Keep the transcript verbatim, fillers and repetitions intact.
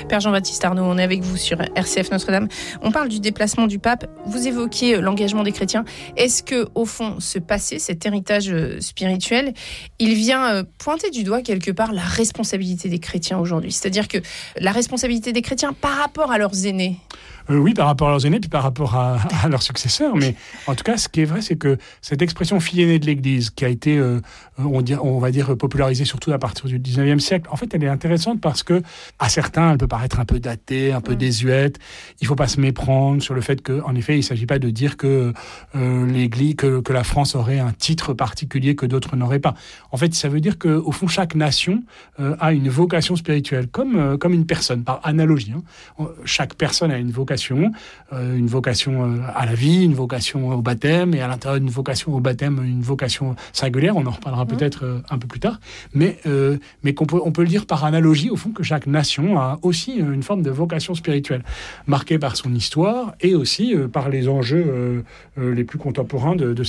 Père Jean-Baptiste Arnaud, on est avec vous sur R C F Notre-Dame. On parle du déplacement du pape. Vous évoquiez l'engagement des chrétiens. Est-ce que, au fond, ce passé, cet héritage spirituel, il vient pointer du doigt quelque part la responsabilité des chrétiens aujourd'hui ? C'est-à-dire que la responsabilité des chrétiens par rapport à leurs aînés ? Euh, oui, par rapport à leurs aînés, puis par rapport à, à leurs successeurs. Mais en tout cas, ce qui est vrai, c'est que cette expression fille aînée de l'Église, qui a été, euh, on, dit, on va dire, popularisée surtout à partir du dix-neuvième siècle, en fait, elle est intéressante parce que, à certains, elle peut paraître un peu datée, un peu mmh. désuète. Il ne faut pas se méprendre sur le fait qu'en effet, il ne s'agit pas de dire que euh, l'Église, que, que la France aurait un titre particulier que d'autres n'auraient pas. En fait, ça veut dire qu'au fond, chaque nation euh, a une vocation spirituelle, comme, euh, comme une personne, par analogie. Hein. Chaque personne a une vocation Euh, une vocation euh, à la vie, une vocation au baptême, et à l'intérieur d'une vocation au baptême, une vocation singulière, on en reparlera mmh. peut-être euh, un peu plus tard, mais, euh, mais qu'on peut, on peut le dire par analogie, au fond, que chaque nation a aussi euh, une forme de vocation spirituelle, marquée par son histoire, et aussi euh, par les enjeux euh, euh, les plus contemporains de, de